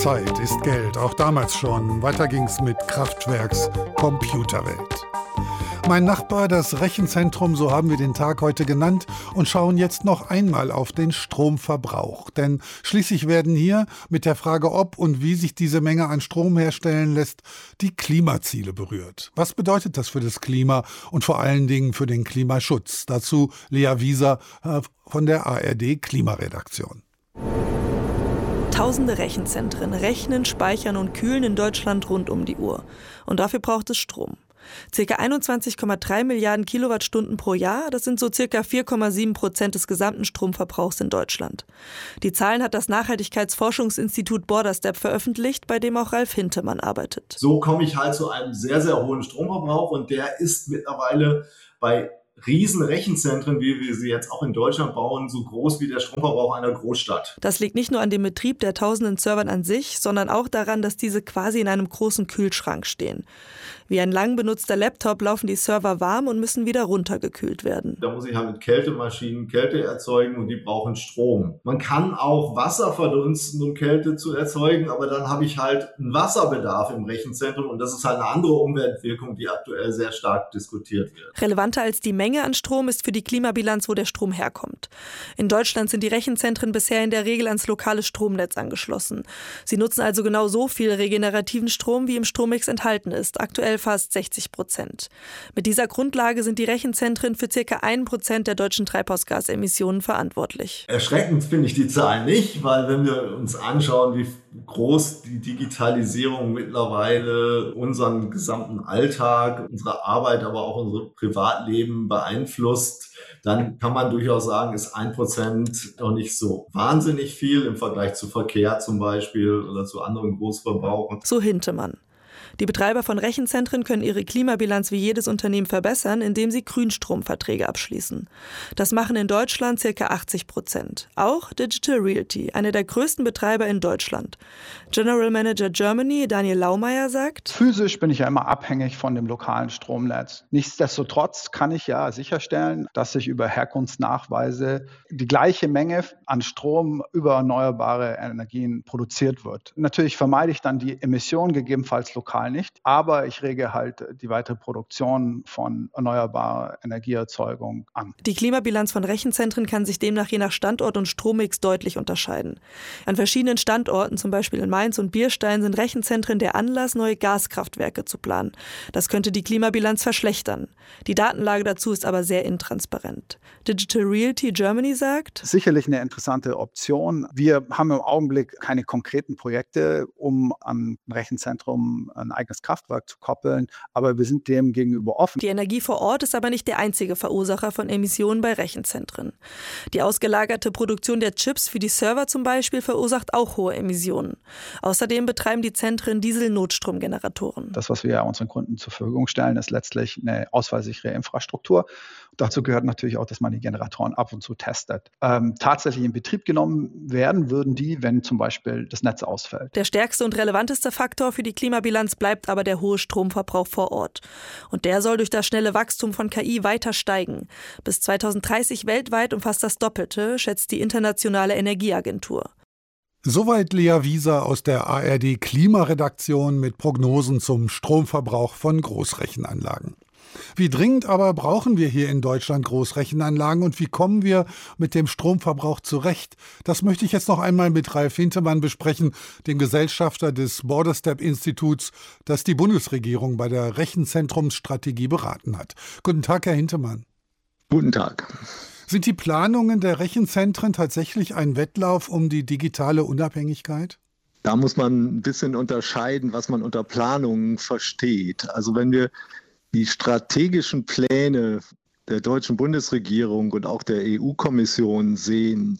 Zeit ist Geld, auch damals schon. Weiter ging's mit Kraftwerks Computerwelt. Mein Nachbar, das Rechenzentrum, so haben wir den Tag heute genannt, und schauen jetzt noch einmal auf den Stromverbrauch. Denn schließlich werden hier mit der Frage, ob und wie sich diese Menge an Strom herstellen lässt, die Klimaziele berührt. Was bedeutet das für das Klima und vor allen Dingen für den Klimaschutz? Dazu Lea Wieser von der ARD Klimaredaktion. Tausende Rechenzentren rechnen, speichern und kühlen in Deutschland rund um die Uhr. Und dafür braucht es Strom. Circa 21,3 Milliarden Kilowattstunden pro Jahr, das sind so circa 4,7% des gesamten Stromverbrauchs in Deutschland. Die Zahlen hat das Nachhaltigkeitsforschungsinstitut Borderstep veröffentlicht, bei dem auch Ralf Hintemann arbeitet. So komme ich halt zu einem sehr, sehr hohen Stromverbrauch, und der ist mittlerweile bei riesen Rechenzentren, wie wir sie jetzt auch in Deutschland bauen, so groß wie der Stromverbrauch einer Großstadt. Das liegt nicht nur an dem Betrieb der tausenden Servern an sich, sondern auch daran, dass diese quasi in einem großen Kühlschrank stehen. Wie ein lang benutzter Laptop laufen die Server warm und müssen wieder runtergekühlt werden. Da muss ich halt mit Kältemaschinen Kälte erzeugen, und die brauchen Strom. Man kann auch Wasser verdunsten, um Kälte zu erzeugen, aber dann habe ich halt einen Wasserbedarf im Rechenzentrum, und das ist halt eine andere Umweltwirkung, die aktuell sehr stark diskutiert wird. Relevanter als die Menge an Strom ist für die Klimabilanz, wo der Strom herkommt. In Deutschland sind die Rechenzentren bisher in der Regel ans lokale Stromnetz angeschlossen. Sie nutzen also genau so viel regenerativen Strom, wie im Strommix enthalten ist, aktuell fast 60%. Mit dieser Grundlage sind die Rechenzentren für ca. 1% der deutschen Treibhausgasemissionen verantwortlich. Erschreckend finde ich die Zahlen nicht, weil wenn wir uns anschauen, wie groß die Digitalisierung mittlerweile unseren gesamten Alltag, unsere Arbeit, aber auch unser Privatleben beeinflusst, dann kann man durchaus sagen, ist 1% noch nicht so wahnsinnig viel im Vergleich zu Verkehr zum Beispiel oder zu anderen Großverbrauchern. So Hintemann. Die Betreiber von Rechenzentren können ihre Klimabilanz wie jedes Unternehmen verbessern, indem sie Grünstromverträge abschließen. Das machen in Deutschland ca. 80%. Auch Digital Realty, einer der größten Betreiber in Deutschland. General Manager Germany Daniel Laumeier sagt: Physisch bin ich ja immer abhängig von dem lokalen Stromnetz. Nichtsdestotrotz kann ich ja sicherstellen, dass ich über Herkunftsnachweise die gleiche Menge an Strom über erneuerbare Energien produziert wird. Natürlich vermeide ich dann die Emissionen gegebenenfalls lokal nicht, aber ich rege halt die weitere Produktion von erneuerbarer Energieerzeugung an. Die Klimabilanz von Rechenzentren kann sich demnach je nach Standort und Strommix deutlich unterscheiden. An verschiedenen Standorten, zum Beispiel in Mainz und Bierstein, sind Rechenzentren der Anlass, neue Gaskraftwerke zu planen. Das könnte die Klimabilanz verschlechtern. Die Datenlage dazu ist aber sehr intransparent. Digital Realty Germany sagt: Sicherlich eine interessante Option. Wir haben im Augenblick keine konkreten Projekte, um an ein Rechenzentrum ein eigenes Kraftwerk zu koppeln, aber wir sind dem gegenüber offen. Die Energie vor Ort ist aber nicht der einzige Verursacher von Emissionen bei Rechenzentren. Die ausgelagerte Produktion der Chips für die Server zum Beispiel verursacht auch hohe Emissionen. Außerdem betreiben die Zentren Diesel-Notstromgeneratoren. Das, was wir unseren Kunden zur Verfügung stellen, ist letztlich eine ausfallsichere Infrastruktur. Dazu gehört natürlich auch, dass man die Generatoren ab und zu testet. Tatsächlich in Betrieb genommen werden würden die, wenn zum Beispiel das Netz ausfällt. Der stärkste und relevanteste Faktor für die Klimabilanz bleibt aber der hohe Stromverbrauch vor Ort. Und der soll durch das schnelle Wachstum von KI weiter steigen. Bis 2030 weltweit um fast das Doppelte, schätzt die Internationale Energieagentur. Soweit Lea Wieser aus der ARD Klimaredaktion mit Prognosen zum Stromverbrauch von Großrechenanlagen. Wie dringend aber brauchen wir hier in Deutschland Großrechenanlagen und wie kommen wir mit dem Stromverbrauch zurecht? Das möchte ich jetzt noch einmal mit Ralf Hintemann besprechen, dem Gesellschafter des Borderstep-Instituts, das die Bundesregierung bei der Rechenzentrumsstrategie beraten hat. Guten Tag, Herr Hintemann. Guten Tag. Sind die Planungen der Rechenzentren tatsächlich ein Wettlauf um die digitale Unabhängigkeit? Da muss man ein bisschen unterscheiden, was man unter Planungen versteht. Also wenn wir die strategischen Pläne der deutschen Bundesregierung und auch der EU-Kommission sehen,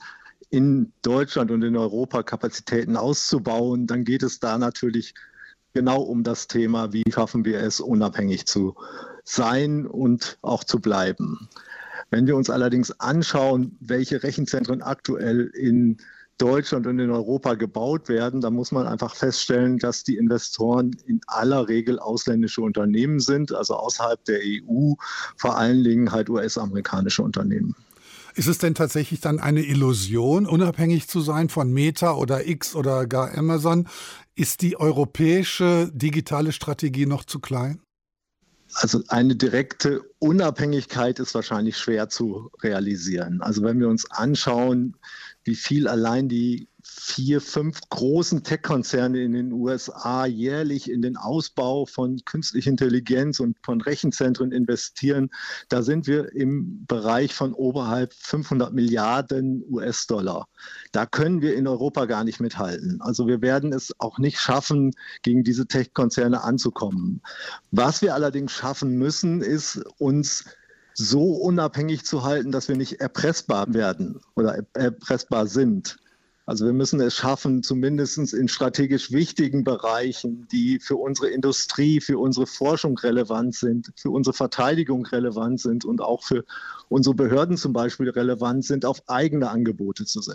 in Deutschland und in Europa Kapazitäten auszubauen, dann geht es da natürlich genau um das Thema, wie schaffen wir es, unabhängig zu sein und auch zu bleiben. Wenn wir uns allerdings anschauen, welche Rechenzentren aktuell in Deutschland und in Europa gebaut werden, dann muss man einfach feststellen, dass die Investoren in aller Regel ausländische Unternehmen sind, also außerhalb der EU, vor allen Dingen halt US-amerikanische Unternehmen. Ist es denn tatsächlich dann eine Illusion, unabhängig zu sein von Meta oder X oder gar Amazon? Ist die europäische digitale Strategie noch zu klein? Also eine direkte Unabhängigkeit ist wahrscheinlich schwer zu realisieren. Also wenn wir uns anschauen, wie viel allein die 4, 5 großen Tech-Konzerne in den USA jährlich in den Ausbau von künstlicher Intelligenz und von Rechenzentren investieren, da sind wir im Bereich von oberhalb 500 Milliarden US-Dollar. Da können wir in Europa gar nicht mithalten. Also wir werden es auch nicht schaffen, gegen diese Tech-Konzerne anzukommen. Was wir allerdings schaffen müssen, ist uns so unabhängig zu halten, dass wir nicht erpressbar werden oder erpressbar sind. Also wir müssen es schaffen, zumindest in strategisch wichtigen Bereichen, die für unsere Industrie, für unsere Forschung relevant sind, für unsere Verteidigung relevant sind und auch für unsere Behörden zum Beispiel relevant sind, auf eigene Angebote zu setzen.